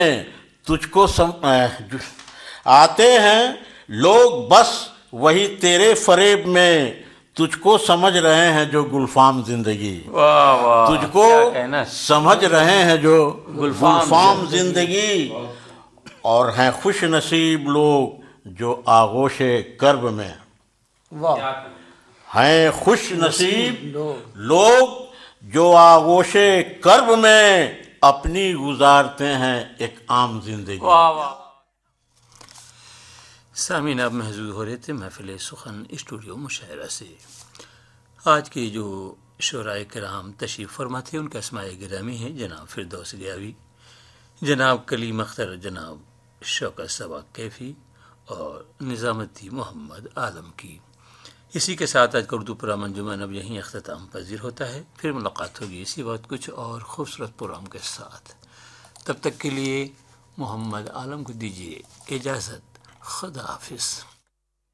تجھ کو آتے ہیں لوگ بس وہی تیرے فریب میں، تجھ کو سمجھ رہے ہیں جو گلفام زندگی، واہ واہ، تجھ کو سمجھ رہے ہیں جو گلفام زندگی، اور ہیں خوش نصیب لوگ جو آغوش کرب میں، ہیں خوش نصیب لوگ جو آغوش کرب میں اپنی گزارتے ہیں ایک عام زندگی۔ واہ واہ۔ سامعین، آپ محظوظ ہو رہے تھے محفل سخن اسٹوڈیو مشاعرہ سے۔ آج کے جو شعراء کرام تشریف فرما تھے ان کے اسماء گرامی ہیں جناب فردوس گیاوی، جناب کلیم اختر، جناب شوکت صبا کیفی اور نظام الدین محمد عالم کی۔ اسی کے ساتھ آج کا اردو پروگرام انجمن اب یہیں اختتام پذیر ہوتا ہے۔ پھر ملاقات ہوگی اسی وقت کچھ اور خوبصورت پروگرام کے ساتھ۔ تب تک کے لیے محمد عالم کو دیجیے اجازت۔ خدا حافظ۔